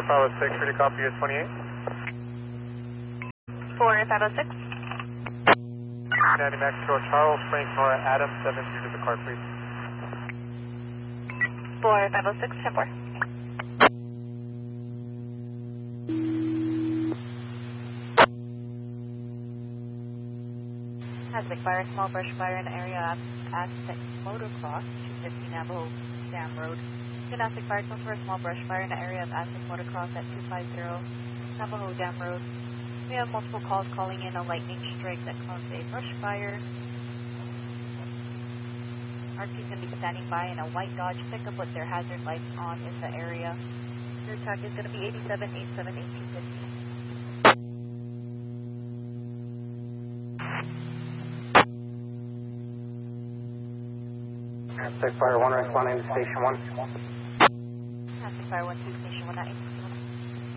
4506, ready to copy you 28. 4506. 90 Max Control, Charles, Frank, Nora, Adam, 7 to the car, please. 4506, 10-4. Aztec Fire, small brush fire in the area of Aztec Motocross, 250 Navajo Dam Road. Aztec Fire comes for a small brush fire in the area of Aztec Motocross at 250 Navajo Dam Road. We have multiple calls calling in a lightning strike that caused a brush fire. RT's going to be standing by in a white Dodge pickup with their hazard lights on in the area. Your attack is going to be 8787 1850. Aztec Fire 1 responding to Station 1. Aztec Fire 1 to Station 1 9.